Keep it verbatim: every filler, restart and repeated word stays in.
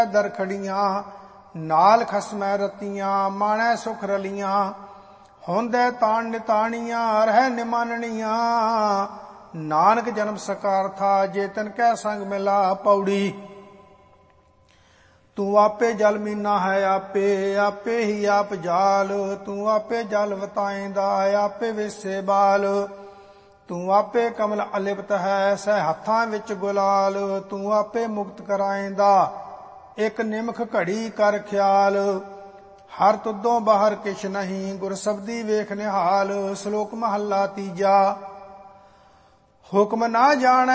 दरखड़ियां नाल खसमै रतियां माणै सुख रलियां होंदे ताण निताणियां रह निमाननियां नानक जन्म सकार था जे तन कै संग मिला पौड़ी तू आपे जल मीना है आपे आपे ही आप जाल तू आपे जल वताएंदा आपे वेसे बाल तू आपे कमल अलिप्त है सह हत्थां विच गुलाल तू आपे मुक्त कराएंदा एक निमख घड़ी कर ख्याल हर तुदों बाहर किश नहीं गुर सबदी वेख निहाल श्लोक महला तीजा हुक्म ना जाने